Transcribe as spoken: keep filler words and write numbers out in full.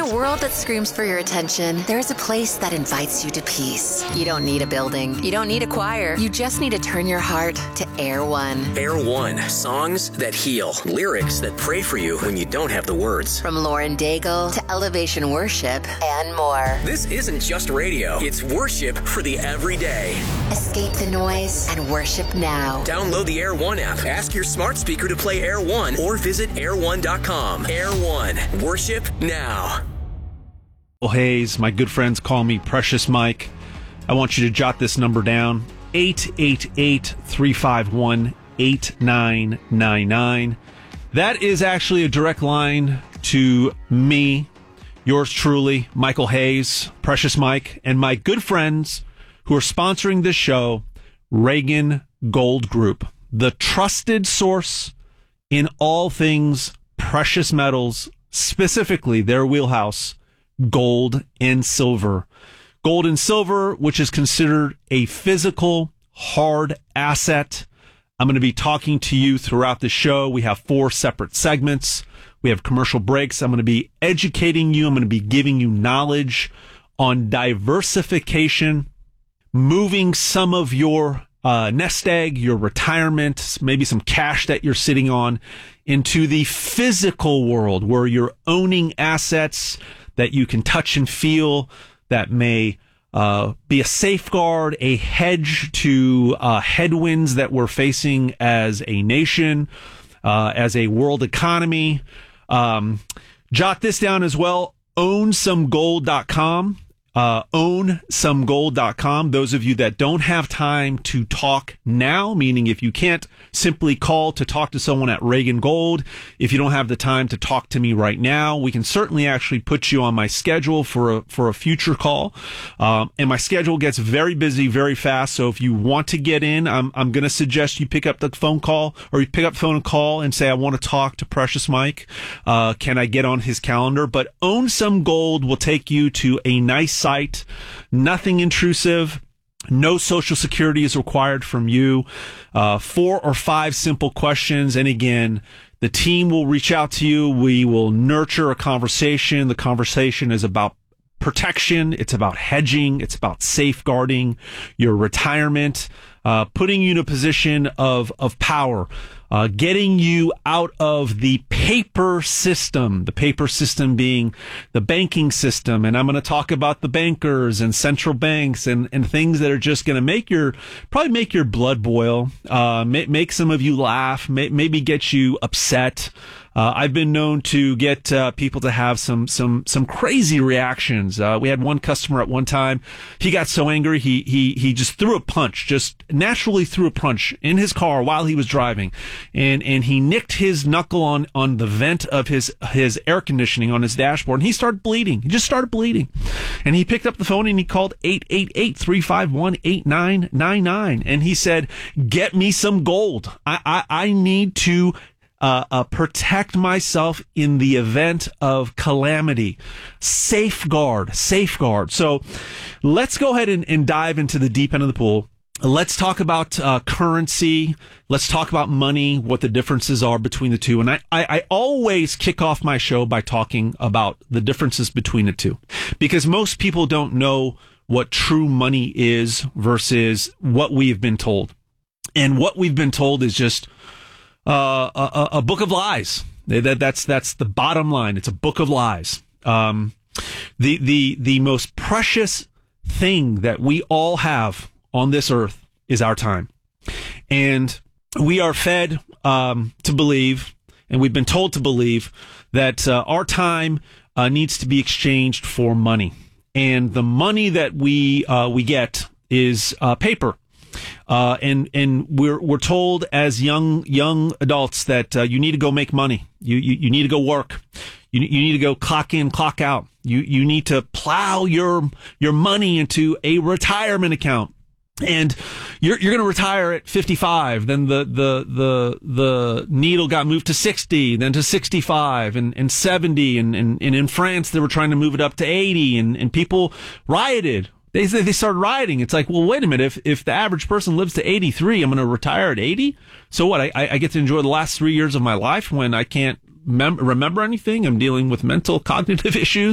a world that screams for your attention, there's a place that invites you to peace. You don't need a building. You don't need a choir. You just need to turn your heart to Air One. Air One. Songs that heal. Lyrics that pray for you when you don't have the words. From Lauren Daigle to Elevation Worship and more. This isn't just radio. It's worship for the everyday. Escape the noise and worship now. Download the Air One app. Ask your smart speaker to play Air One or visit air one dot com. Air One. Worship now. Well, Hayes, my good friends call me Precious Mike. I want you to jot this number down. eight eight eight, three five one, eight nine nine nine. That is actually a direct line to me, yours truly, Michael Hayes, Precious Mike, and my good friends who are sponsoring this show, Reagan Gold Group, the trusted source in all things precious metals, specifically their wheelhouse, gold and silver. Gold and silver, which is considered a physical, hard asset. I'm going to be talking to you throughout the show. We have four separate segments. We have commercial breaks. I'm going to be educating you. I'm going to be giving you knowledge on diversification, moving some of your uh, nest egg, your retirement, maybe some cash that you're sitting on into the physical world where you're owning assets that you can touch and feel, that may uh, be a safeguard, a hedge to uh, headwinds that we're facing as a nation, uh, as a world economy. Um, jot this down as well, own some gold dot com. Uh, own some gold dot com. Those of you that don't have time to talk now, meaning if you can't simply call to talk to someone at Reagan Gold, if you don't have the time to talk to me right now, we can certainly actually put you on my schedule for a, for a future call. Um, and my schedule gets very busy very fast. So if you want to get in, I'm, I'm going to suggest you pick up the phone call or you pick up the phone and call and say, I want to talk to Precious Mike. Uh, can I get on his calendar? But Own Some Gold will take you to a nice site, nothing intrusive, no social security is required from you, uh, four or five simple questions. And again, the team will reach out to you. We will nurture a conversation. The conversation is about protection. It's about hedging. It's about safeguarding your retirement, uh, putting you in a position of, of power, uh, getting you out of the paper system, the paper system being the banking system. And I'm going to talk about the bankers and central banks and, and things that are just going to make your, probably make your blood boil, uh, make, make some of you laugh, may, maybe get you upset. Uh, I've been known to get uh, people to have some some some crazy reactions. Uh, we had one customer at one time. He got so angry he he he just threw a punch, just naturally threw a punch in his car while he was driving, and and he nicked his knuckle on on the vent of his his air conditioning on his dashboard, and he started bleeding. He just started bleeding, and he picked up the phone and he called eight eight eight, three five one, eight nine nine nine, and he said, "Get me some gold. I I, I need to." Uh, uh, protect myself in the event of calamity. Safeguard, safeguard. So let's go ahead and, and dive into the deep end of the pool. Let's talk about uh, currency. Let's talk about money, what the differences are between the two. And I, I, I always kick off my show by talking about the differences between the two, because most people don't know what true money is versus what we've been told. And what we've been told is just Uh, a, a book of lies. That, that's that's the bottom line. It's a book of lies. Um, the the the most precious thing that we all have on this earth is our time, and we are fed um, to believe, and we've been told to believe that uh, our time uh, needs to be exchanged for money, and the money that we uh, we get is uh, paper. Uh, and, and we're, we're told as young, young adults that, uh, you need to go make money. You, you, you need to go work. You, you need to go clock in, clock out. You, you need to plow your, your money into a retirement account. And you're, you're going to retire at fifty-five. Then the, the, the, the needle got moved to sixty, then to sixty-five and, and seventy. And, and, and in France, they were trying to move it up to eighty, and, and people rioted. They they started rioting. It's like, well, wait a minute. If if the average person lives to eighty-three, I'm going to retire at eighty. So what? I I get to enjoy the last three years of my life when I can't mem- remember anything. I'm dealing with mental cognitive issues.